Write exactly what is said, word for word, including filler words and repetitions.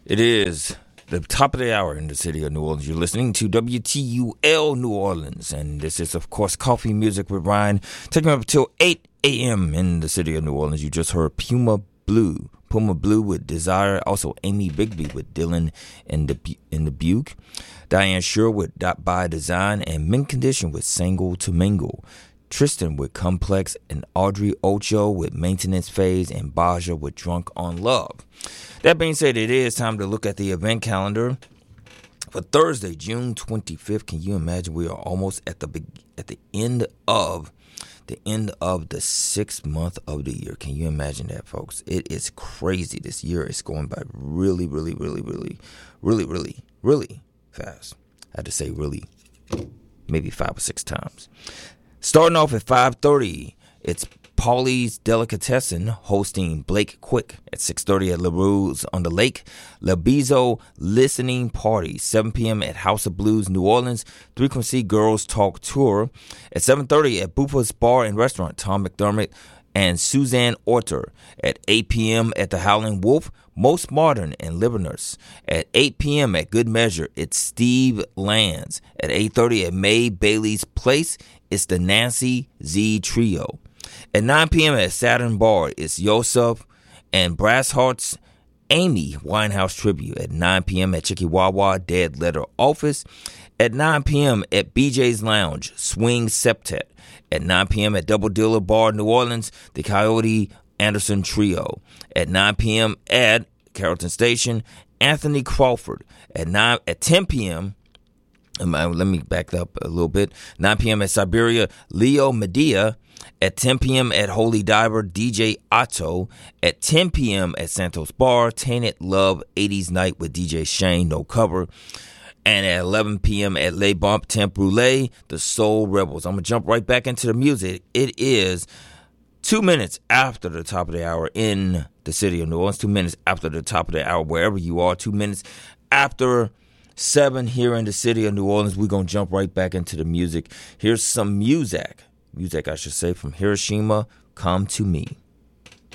It is the top of the hour in the city of New Orleans. You're listening to W T U L New Orleans, and this is, of course, Coffee Music with Ryan. Taking up until eight a.m. in the city of New Orleans. You just heard Puma Blue. Puma Blue with Desire. Also, Amy Bigby with Dylan and the, in the Buke. Diane Shure with Dot By Design. And Mint Condition with Single to Mingle. Tristan with Complex. And Audrey Ocho with Maintenance Phase. And Baja with Drunk on Love. That being said, it is time to look at the event calendar for Thursday, June twenty-fifth. Can you imagine we are almost at the at the end of the end of the sixth month of the year? Can you imagine that, folks? It is crazy. This year is going by really, really, really, really, really, really, really fast. I had to say really, maybe five or six times. Starting off at five thirty, it's Paulie's Delicatessen hosting Blake Quick at six thirty at LaRue's on the Lake. Labizo Listening Party, seven p.m. at House of Blues, New Orleans. three Quincy Girls Talk Tour at seven thirty at Buffa's Bar and Restaurant. Tom McDermott and Suzanne Orter at eight p.m. at the Howling Wolf. Most Modern and Liberners at eight p.m. at Good Measure. It's Steve Lands. At eight thirty at May Bailey's Place, it's the Nancy Z Trio. At nine p.m. at Saturn Bar, it's Yosef and Brass Hearts Amy Winehouse Tribute. At nine p.m. at Chickawawa Dead Letter Office. At nine p.m. at B J's Lounge, Swing Septet. At nine p.m. at Double Dealer Bar, New Orleans, the Coyote Anderson Trio. At nine p.m. at Carrollton Station, Anthony Crawford. At nine at ten p.m. Let me back up a little bit. nine p.m. at Siberia, Leo Medea. At ten p.m. at Holy Diver, D J Otto. At ten p.m. at Santos Bar, Tainted Love eighties Night with D J Shane, no cover. And at eleven p.m. at Le Bump Temp Brûlée, the Soul Rebels. I'm going to jump right back into the music. It is two minutes after the top of the hour in the city of New Orleans. Two minutes after the top of the hour, wherever you are. Two minutes after seven here in the city of New Orleans. We're going to jump right back into the music. Here's some music. Music, I should say, from Hiroshima, Come to Me.